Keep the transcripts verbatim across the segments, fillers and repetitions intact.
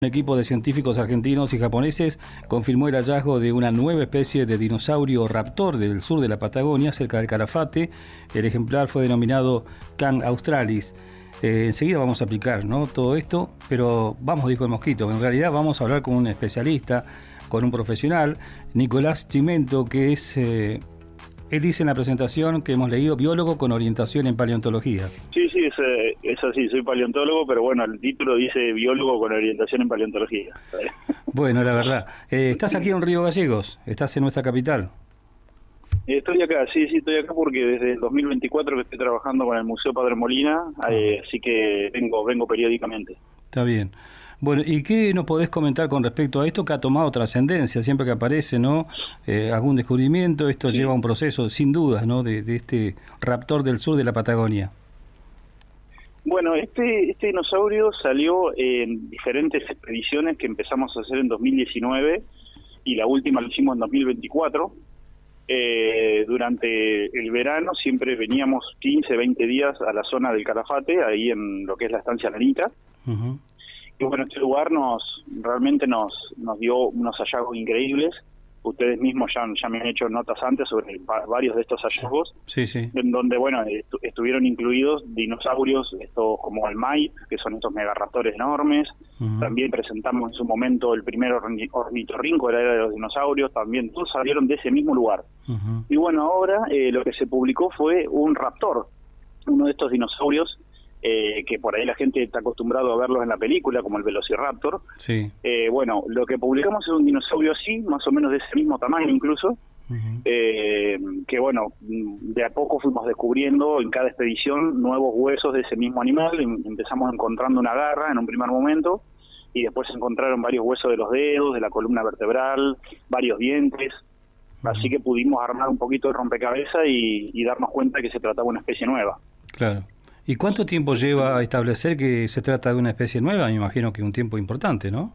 Un equipo de científicos argentinos y japoneses confirmó el hallazgo de una nueva especie de dinosaurio raptor del sur de la Patagonia, cerca del Calafate. El ejemplar fue denominado Can australis. Eh, enseguida vamos a aplicar, ¿no?, todo esto, pero vamos, dijo el mosquito. En realidad vamos a hablar con un especialista, con un profesional, Nicolás Chimento, que es... Eh, Él dice en la presentación que hemos leído biólogo con orientación en paleontología. Sí, sí, es, es así, soy paleontólogo, pero bueno, el título dice biólogo con orientación en paleontología. Bueno, la verdad. Eh, ¿Estás aquí en Río Gallegos? ¿Estás en nuestra capital? Estoy acá, sí, sí, estoy acá porque desde el dos mil veinticuatro que estoy trabajando con el Museo Padre Molina, eh, así que vengo, vengo periódicamente. Está bien. Bueno, ¿y qué nos podés comentar con respecto a esto que ha tomado trascendencia siempre que aparece, ¿no? Eh, algún descubrimiento, esto sí. Lleva un proceso, sin dudas, ¿no?, de, de este raptor del sur de la Patagonia. Bueno, este, este dinosaurio salió en diferentes expediciones que empezamos a hacer en dos mil diecinueve y la última lo hicimos en dos mil veinticuatro. Eh, durante el verano siempre veníamos quince, veinte días a la zona del Calafate, ahí en lo que es la estancia Lanita. Uh-huh. Y bueno, este lugar nos realmente nos nos dio unos hallazgos increíbles. Ustedes mismos ya, ya me han hecho notas antes sobre varios de estos hallazgos, sí, sí. En donde bueno estu estuvieron incluidos dinosaurios, estos como el Mai, que son estos megaraptores enormes. Uh-huh. También presentamos en su momento el primer ornitorrinco de la era de los dinosaurios, también todos salieron de ese mismo lugar. Uh-huh. Y bueno, ahora eh, lo que se publicó fue un raptor, uno de estos dinosaurios, Eh, que por ahí la gente está acostumbrado a verlos en la película, como el Velociraptor. Sí. Eh, bueno, lo que publicamos es un dinosaurio así, más o menos de ese mismo tamaño incluso, uh-huh. eh, que bueno, de a poco fuimos descubriendo en cada expedición nuevos huesos de ese mismo animal. Empezamos encontrando una garra en un primer momento, y después se encontraron varios huesos de los dedos, de la columna vertebral, varios dientes. Uh-huh. Así que pudimos armar un poquito de rompecabezas y, y darnos cuenta que se trataba de una especie nueva. Claro. ¿Y cuánto tiempo lleva a establecer que se trata de una especie nueva? Me imagino que un tiempo importante, ¿no?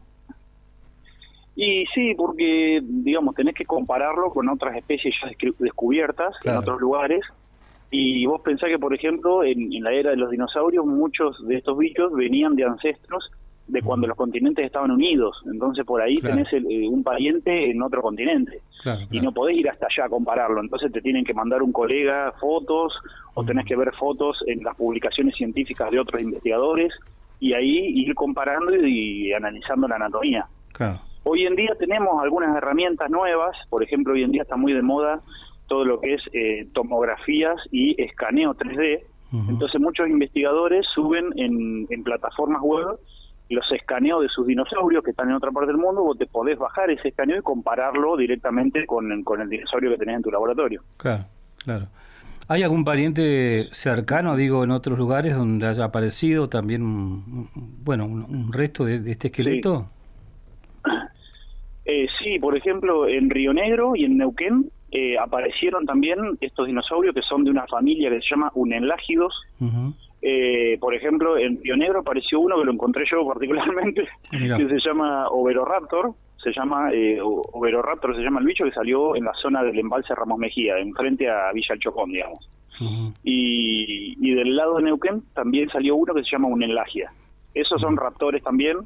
Y sí, porque, digamos, tenés que compararlo con otras especies ya descubiertas, claro, en otros lugares. Y vos pensás que, por ejemplo, en, en la era de los dinosaurios, muchos de estos bichos venían de ancestros de cuando uh-huh. los continentes estaban unidos. Entonces, por ahí claro. tenés el, eh, un pariente en otro continente. Claro, claro. Y no podés ir hasta allá a compararlo. Entonces te tienen que mandar un colega fotos, o tenés que ver fotos en las publicaciones científicas de otros investigadores, y ahí ir comparando y, y analizando la anatomía. Claro. Hoy en día tenemos algunas herramientas nuevas. Por ejemplo, hoy en día está muy de moda todo lo que es eh, tomografías y escaneo tres D. Uh-huh. Entonces muchos investigadores suben en, en plataformas web los escaneos de sus dinosaurios que están en otra parte del mundo. Vos te podés bajar ese escaneo y compararlo directamente con, con el dinosaurio que tenés en tu laboratorio. Claro, claro. ¿Hay algún pariente cercano, digo, en otros lugares donde haya aparecido también, un, bueno, un, un resto de, de este esqueleto? Sí. Eh, sí, por ejemplo, en Río Negro y en Neuquén eh, aparecieron también estos dinosaurios que son de una familia que se llama Unenlágidos. Uh-huh. Eh, por ejemplo, en Río Negro apareció uno que lo encontré yo particularmente, Mirá. que se llama Oberoraptor. Se llama eh, Oberoraptor, se llama el bicho, que salió en la zona del embalse Ramos Mejía, enfrente a Villa El Chocón, digamos. Uh-huh. y, y del lado de Neuquén también salió uno que se llama Unenlagia. Esos son raptores también.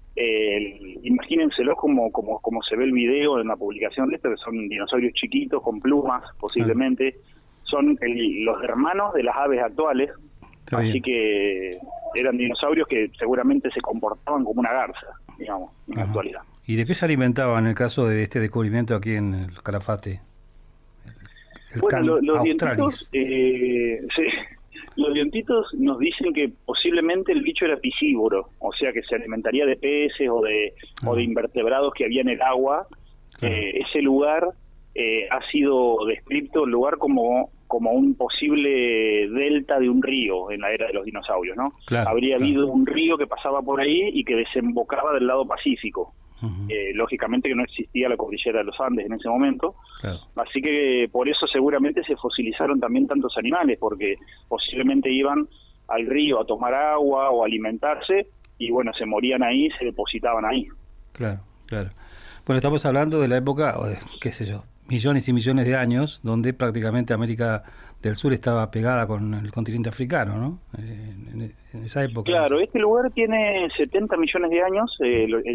Eh, imagínenselo como, como, como se ve el video en la publicación de esto, que son dinosaurios chiquitos con plumas, posiblemente. Uh-huh. Son el, los hermanos de las aves actuales. Está Así bien. Que eran dinosaurios que seguramente se comportaban como una garza, digamos, en Ajá. la actualidad. ¿Y de qué se alimentaban en el caso de este descubrimiento aquí en el Calafate? El, el bueno, lo, los dientitos, eh, sí, los dientitos nos dicen que posiblemente el bicho era piscívoro, o sea que se alimentaría de peces o de, ah. o de invertebrados que había en el agua. Claro. Eh, ese lugar eh, ha sido descrito el lugar como como un posible delta de un río en la era de los dinosaurios, ¿no? Claro, Habría claro. habido un río que pasaba por ahí y que desembocaba del lado Pacífico. Uh-huh. Eh, lógicamente que no existía la cordillera de los Andes en ese momento, claro. así que por eso seguramente se fosilizaron también tantos animales, porque posiblemente iban al río a tomar agua o a alimentarse, y bueno, se morían ahí, se depositaban ahí. Claro, claro. Bueno, estamos hablando de la época, o de, qué sé yo, millones y millones de años, donde prácticamente América del Sur estaba pegada con el continente africano, ¿no? Eh, en, en esa época. Claro, este lugar tiene setenta millones de años, eh,